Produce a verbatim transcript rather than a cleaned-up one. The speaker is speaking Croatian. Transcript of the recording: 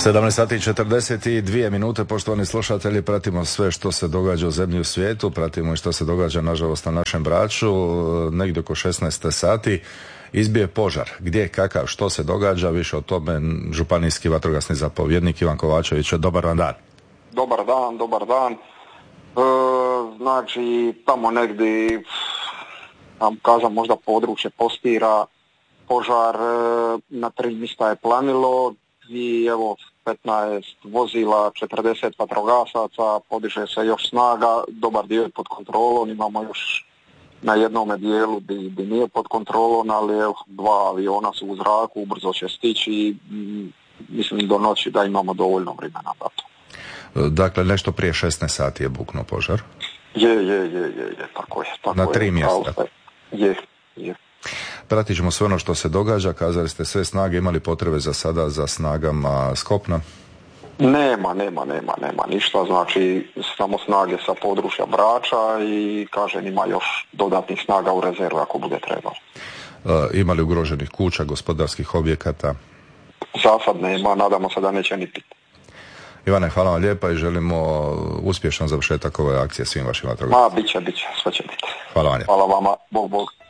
sedamnaest sati i četrdeset dvije minute, poštovani slušatelji, pratimo sve što se događa u zemlji i u svijetu, pratimo i što se događa nažalost na našem Braču. Negdje oko šesnaest sati izbije požar. Gdje, kakav, što se događa, više o tome županijski vatrogasni zapovjednik Ivan Kovačević. Dobar vam dan. Dobar dan, dobar dan. E, znači, tamo negdje, tam kažem, možda područje Postira, požar e, na tri mjesta je planilo i evo petnaest vozila, četrdeset vatrogasaca, podiže se još snaga, dobar dio je pod kontrolom, imamo još na jednome dijelu gdje nije pod kontrolom, ali evo, dva aviona su u zraku, ubrzo će stići i m, mislim do noći da imamo dovoljno vremena za to. Dakle, nešto prije šesnaest sati je buknuo požar? Je, je, je, je, je, tako je. Tako na tri je, mjesta? Je, je. Pratit ćemo sve ono što se događa, kazali ste sve snage, imali potrebe za sada za snagama s kopna? Nema, nema, nema, nema ništa, znači samo snage sa područja Brača i kažem ima još dodatnih snaga u rezervu ako bude trebalo. E, ima li ugroženih kuća, gospodarskih objekata? Za sad nema, nadamo se da neće ni biti. Ivane, hvala vam lijepa i želimo uspješan završetak ove akcije svim vašim vatrogascima. Ma, bit će, bit će, sve će biti. Hvala vam lijepa. Hvala vama, Bog, Bog.